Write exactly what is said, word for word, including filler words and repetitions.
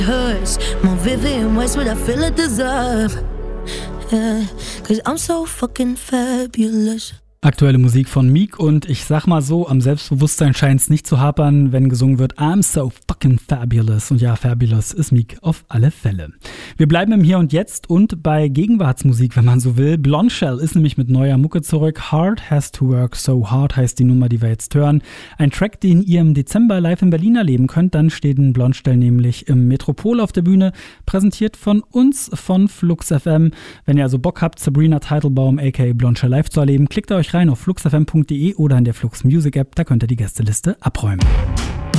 hurts more vivid in ways what I feel I deserve. Yeah, cause I'm so fucking fabulous. Aktuelle Musik von Meek und ich sag mal so, am Selbstbewusstsein scheint es nicht zu hapern, wenn gesungen wird I'm so fucking fabulous. Und ja, fabulous ist Meek auf alle Fälle. Wir bleiben im Hier und Jetzt und bei Gegenwartsmusik, wenn man so will. Blondshell ist nämlich mit neuer Mucke zurück. Hard Has to Work So Hard heißt die Nummer, die wir jetzt hören. Ein Track, den ihr im Dezember live in Berlin erleben könnt. Dann steht ein Blondshell nämlich im Metropol auf der Bühne, präsentiert von uns, von Flux F M. Wenn ihr also Bock habt, Sabrina Teitelbaum aka Blondshell live zu erleben, klickt euch rein auf flux f m punkt d e oder in der Flux Music App, da könnt ihr die Gästeliste abräumen.